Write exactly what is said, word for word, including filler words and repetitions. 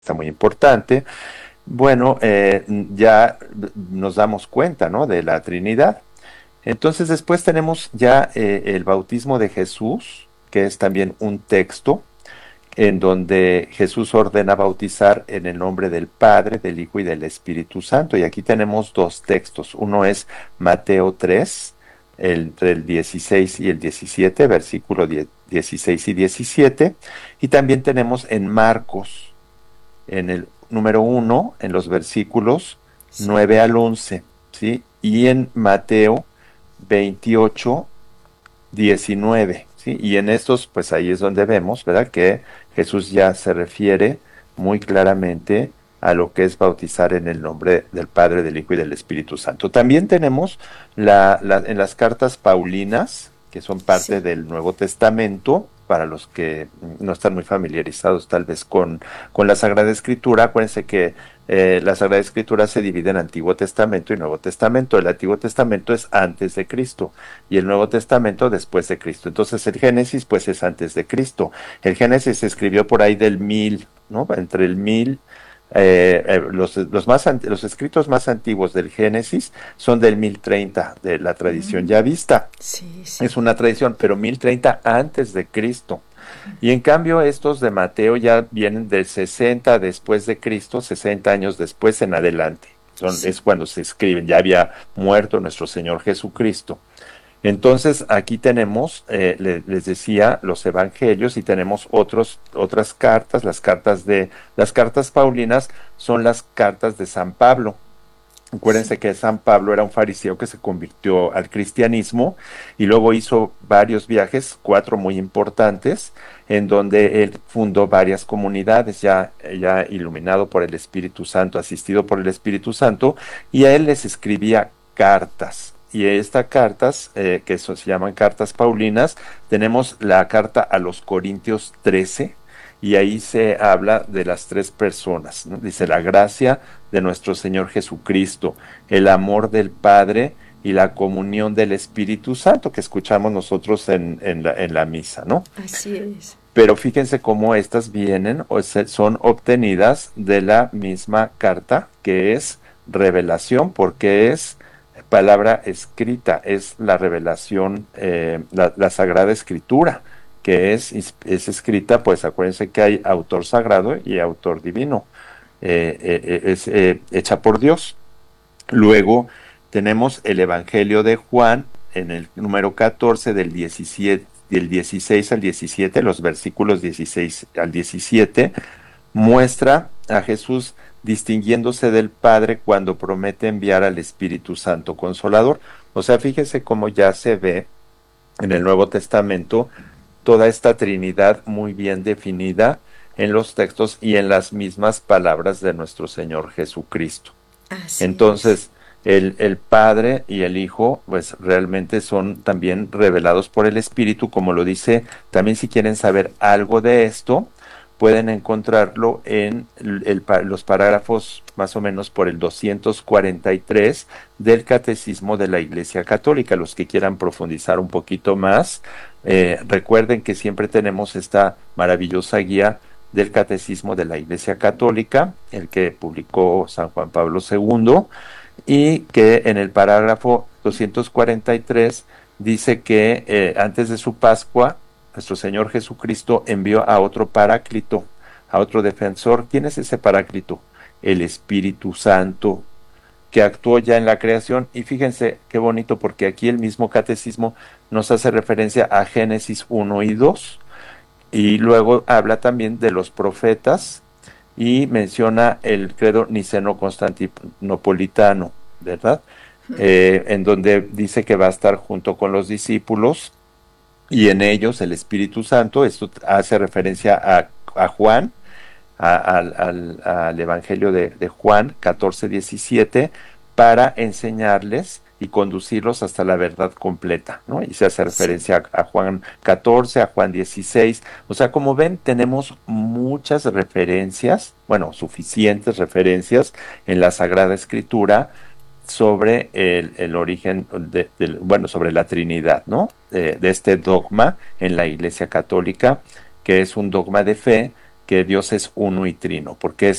está muy importante. Bueno, eh, ya nos damos cuenta, ¿no?, de la Trinidad. Entonces después tenemos ya eh, el bautismo de Jesús, que es también un texto en donde Jesús ordena bautizar en el nombre del Padre, del Hijo y del Espíritu Santo. Y aquí tenemos dos textos. Uno es Mateo tres, el, el dieciséis y el diecisiete, versículo dieciséis y diecisiete. Y también tenemos en Marcos, en el número uno, en los versículos Sí. nueve al once, ¿sí? Y en Mateo veintiocho, diecinueve, ¿sí? Y en estos, pues ahí es donde vemos, ¿verdad?, que Jesús ya se refiere muy claramente a lo que es bautizar en el nombre del Padre, del Hijo y del Espíritu Santo. También tenemos la, la, en las cartas paulinas, que son parte Sí. del Nuevo Testamento, para los que no están muy familiarizados tal vez con, con la Sagrada Escritura. Acuérdense que eh, la Sagrada Escritura se divide en Antiguo Testamento y Nuevo Testamento. El Antiguo Testamento es antes de Cristo y el Nuevo Testamento después de Cristo. Entonces el Génesis pues es antes de Cristo. El Génesis se escribió por ahí del mil, ¿no? Entre el mil, eh, eh, los, los, más, los escritos más antiguos del Génesis son del mil treinta, de la tradición Mm, ya vista. sí, sí. Es una tradición, pero mil treinta antes de Cristo. Y en cambio estos de Mateo ya vienen del sesenta después de Cristo, sesenta años después en adelante. Son, Sí. es cuando se escriben, ya había muerto nuestro Señor Jesucristo. Entonces aquí tenemos, eh, le, les decía, los evangelios y tenemos otros, otras cartas. Las cartas de, las cartas paulinas son las cartas de San Pablo. Sí. Acuérdense que San Pablo era un fariseo que se convirtió al cristianismo y luego hizo varios viajes, cuatro muy importantes, en donde él fundó varias comunidades, ya, ya iluminado por el Espíritu Santo, asistido por el Espíritu Santo, y a él les escribía cartas. Y estas cartas, eh, que eso se llaman cartas paulinas, tenemos la carta a los Corintios trece, y ahí se habla de las tres personas, ¿no? Dice la gracia de nuestro Señor Jesucristo, el amor del Padre y la comunión del Espíritu Santo que escuchamos nosotros en, en, la, en la misa, ¿no? Así es. Pero fíjense cómo estas vienen o se, son obtenidas de la misma carta, que es revelación, porque es palabra escrita, es la revelación, eh, la, la Sagrada Escritura, que es, es escrita, pues acuérdense que hay autor sagrado y autor divino, eh, eh, es eh, hecha por Dios. Luego tenemos el Evangelio de Juan en el número catorce del diecisiete, del dieciséis al diecisiete, los versículos dieciséis al diecisiete, muestra a Jesús distinguiéndose del Padre cuando promete enviar al Espíritu Santo Consolador. O sea, fíjese cómo ya se ve en el Nuevo Testamento toda esta Trinidad muy bien definida en los textos y en las mismas palabras de nuestro Señor Jesucristo. Así es. Entonces, el, el Padre y el Hijo, pues realmente son también revelados por el Espíritu, como lo dice. También si quieren saber algo de esto, pueden encontrarlo en el, el, los parágrafos más o menos por el doscientos cuarenta y tres del Catecismo de la Iglesia Católica. Los que quieran profundizar un poquito más, eh, recuerden que siempre tenemos esta maravillosa guía del Catecismo de la Iglesia Católica, el que publicó San Juan Pablo segundo, y que en el parágrafo doscientos cuarenta y tres dice que eh, antes de su Pascua, nuestro Señor Jesucristo envió a otro paráclito, a otro defensor. ¿Quién es ese paráclito? El Espíritu Santo, que actuó ya en la creación. Y fíjense qué bonito, porque aquí el mismo catecismo nos hace referencia a Génesis uno y dos, y luego habla también de los profetas y menciona el credo niceno-constantinopolitano, ¿verdad? Eh, en donde dice que va a estar junto con los discípulos y en ellos el Espíritu Santo. Esto hace referencia a, a Juan, a, al, al, al Evangelio de, de Juan catorce diecisiete, para enseñarles y conducirlos hasta la verdad completa, ¿no? Y se hace Sí. referencia a, a Juan catorce, a Juan dieciséis. O sea, como ven, tenemos muchas referencias, bueno, suficientes referencias en la Sagrada Escritura sobre el, el origen, de, de, bueno, sobre la Trinidad, ¿no? De, de este dogma en la Iglesia Católica, que es un dogma de fe que Dios es uno y trino, porque es